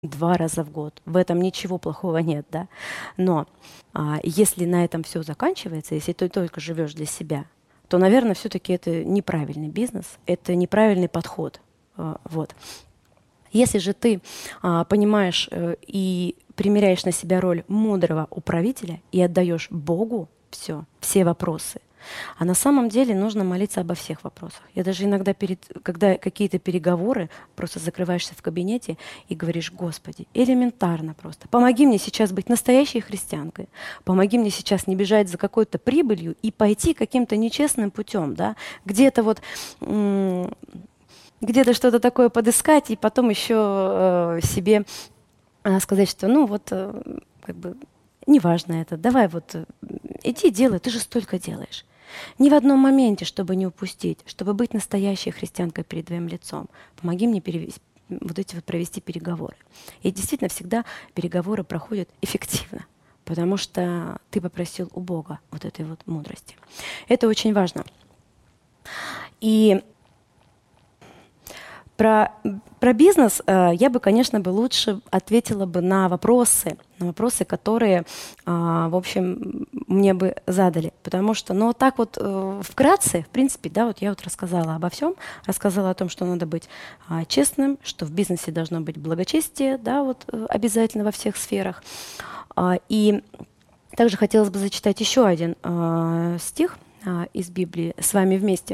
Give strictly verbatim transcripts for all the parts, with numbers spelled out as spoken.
два раза в год. В этом ничего плохого нет, да. Но а, если на этом все заканчивается, если ты только живешь для себя, то, наверное, все-таки это неправильный бизнес, это неправильный подход. А, вот. Если же ты а, понимаешь э, и примеряешь на себя роль мудрого управителя и отдаешь Богу все, все вопросы, а на самом деле нужно молиться обо всех вопросах. Я даже иногда, перед, когда какие-то переговоры, просто закрываешься в кабинете и говоришь: Господи, элементарно просто, помоги мне сейчас быть настоящей христианкой, помоги мне сейчас не бежать за какой-то прибылью и пойти каким-то нечестным путем, да? Где-то вот м- где-то что-то такое подыскать и потом еще э, себе э, сказать, что ну вот э, как бы неважно это, давай вот э, иди делай, ты же столько делаешь. Ни в одном моменте, чтобы не упустить, чтобы быть настоящей христианкой перед твоим лицом. Помоги мне перевести, вот эти вот провести переговоры. И действительно всегда переговоры проходят эффективно, потому что ты попросил у Бога вот этой вот мудрости. Это очень важно. И Про, про бизнес э, я бы, конечно, бы лучше ответила бы на вопросы, на вопросы, которые, э, в общем, мне бы задали. Потому что, ну, вот так вот э, вкратце, в принципе, да, вот я вот рассказала обо всем, рассказала о том, что надо быть э, честным, что в бизнесе должно быть благочестие, да, вот э, обязательно во всех сферах. Э, и также хотелось бы зачитать еще один э, стих э, из Библии с вами вместе,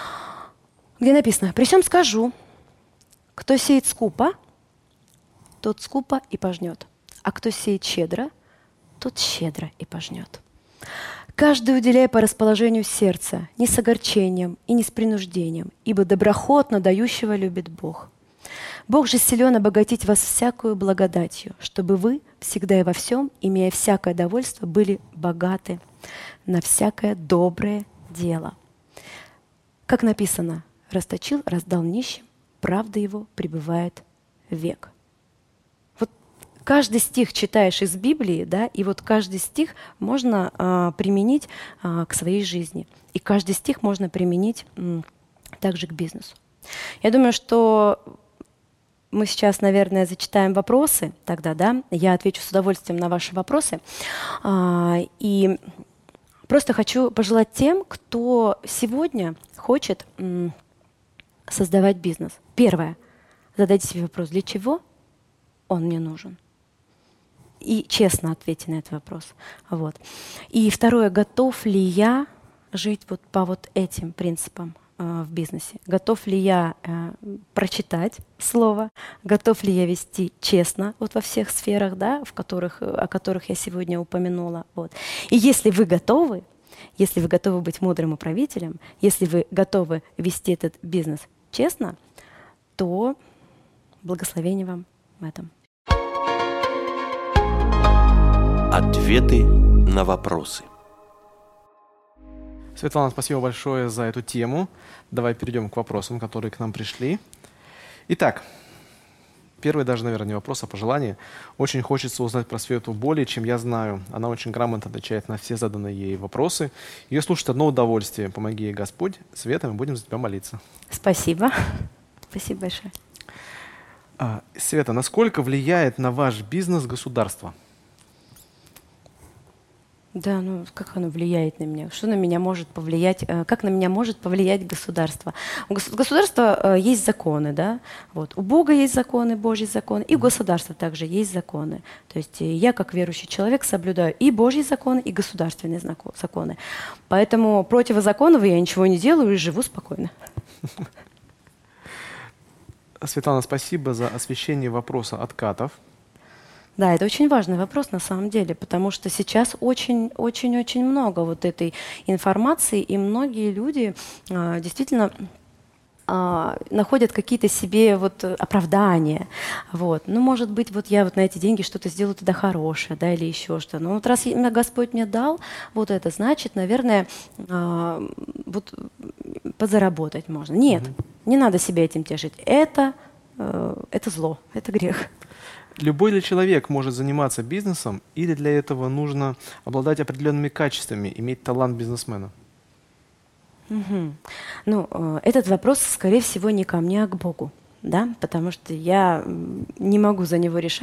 где написано: «При всем скажу, кто сеет скупо, тот скупо и пожнет, а кто сеет щедро, тот щедро и пожнет. Каждый уделяй по расположению сердца, не с огорчением и не с принуждением, ибо доброхотно дающего любит Бог. Бог же силен обогатить вас всякую благодатью, чтобы вы всегда и во всем, имея всякое довольство, были богаты на всякое доброе дело». Как написано: «Расточил, раздал нищим, правда его пребывает век». Вот каждый стих читаешь из Библии, да, и вот каждый стих можно а, применить а, к своей жизни. И каждый стих можно применить м, также к бизнесу. Я думаю, что мы сейчас, наверное, зачитаем вопросы тогда, да, я отвечу с удовольствием на ваши вопросы. А, и просто хочу пожелать тем, кто сегодня хочет м, создавать бизнес. Первое. Задайте себе вопрос: для чего он мне нужен? И честно ответьте на этот вопрос. Вот. И второе. Готов ли я жить вот по вот этим принципам э, в бизнесе? Готов ли я э, прочитать слово? Готов ли я вести честно вот во всех сферах, да, в которых, о которых я сегодня упомянула? Вот. И если вы готовы, если вы готовы быть мудрым управителем, если вы готовы вести этот бизнес честно, то благословение вам в этом. Ответы на вопросы. Светлана, спасибо большое за эту тему. Давай перейдем к вопросам, которые к нам пришли. Итак, первый даже, наверное, не вопрос, а пожелание. Очень хочется узнать про Свету более, чем я знаю. Она очень грамотно отвечает на все заданные ей вопросы. Ее слушать одно удовольствие. Помоги ей Господь. Света, мы будем за тебя молиться. Спасибо. Спасибо большое. А, Света, насколько влияет на ваш бизнес государство? Да, ну как оно влияет на меня? Что на меня может повлиять? э, Как на меня может повлиять государство? У гос- государства э, есть законы, да? Вот. У Бога есть законы, Божьи законы, и у государства также есть законы. То есть э, я, как верующий человек, соблюдаю и Божьи законы, и государственные знако- законы. Поэтому противозаконного я ничего не делаю и живу спокойно. Светлана, спасибо за освещение вопроса откатов. Да, это очень важный вопрос на самом деле, потому что сейчас очень-очень-очень много вот этой информации, и многие люди а, действительно а, находят какие-то себе вот оправдания. Вот. Ну, может быть, вот я вот на эти деньги что-то сделаю тогда хорошее, да, или еще что-то. Ну, вот раз именно Господь мне дал вот это, значит, наверное, а, вот подзаработать можно. Нет, угу. Не надо себя этим тешить. Это, э, это зло, это грех. Любой ли человек может заниматься бизнесом, или для этого нужно обладать определенными качествами, иметь талант бизнесмена? Угу. Ну, э, этот вопрос, скорее всего, не ко мне, а к Богу. да, потому что я м, не могу за него решать.